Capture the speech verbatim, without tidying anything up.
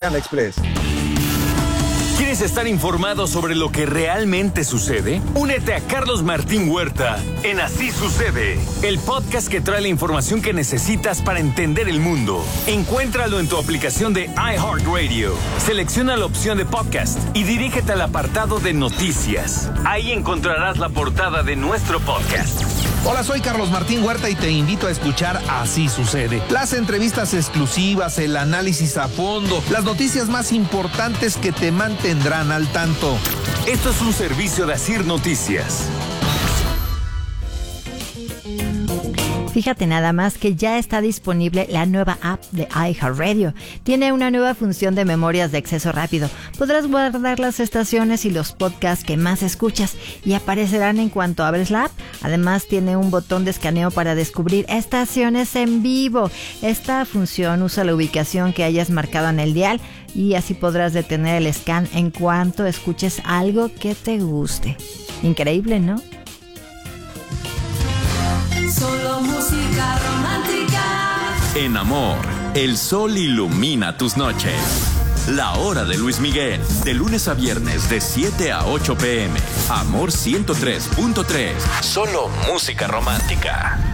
Express. ¿Quieres estar informado sobre lo que realmente sucede? Únete a Carlos Martín Huerta en Así Sucede, el podcast que trae la información que necesitas para entender el mundo. Encuéntralo en tu aplicación de iHeartRadio. Selecciona la opción de podcast y dirígete al apartado de noticias. Ahí encontrarás la portada de nuestro podcast. Hola, soy Carlos Martín Huerta y te invito a escuchar Así Sucede. Las entrevistas exclusivas, el análisis a fondo, las noticias más importantes que te mantendrán al tanto. Esto es un servicio de Asir Noticias. Fíjate nada más que ya está disponible la nueva app de iHeartRadio. Tiene una nueva función de memorias de acceso rápido. Podrás guardar las estaciones y los podcasts que más escuchas y aparecerán en cuanto abres la app. Además tiene un botón de escaneo para descubrir estaciones en vivo. Esta función usa la ubicación que hayas marcado en el dial y así podrás detener el scan en cuanto escuches algo que te guste. Increíble, ¿no? Solo música romántica. En Amor, el sol ilumina tus noches. La hora de Luis Miguel, de lunes a viernes de siete a ocho pm. Amor ciento tres punto tres. Solo música romántica.